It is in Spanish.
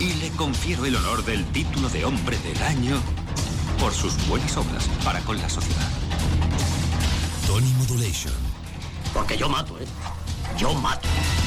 y le confiero el honor del título de Hombre del Año por sus buenas obras para con la sociedad. Tony Modulation. Porque yo mato, ¿eh? Yo mato.